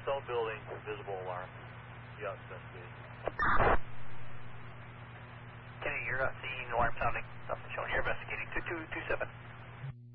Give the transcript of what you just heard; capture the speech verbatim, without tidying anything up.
cell building, visible alarm. You got investigating. Kenny, you're uh, seeing alarm sounding. Nothing showing. You're investigating. two two two seven.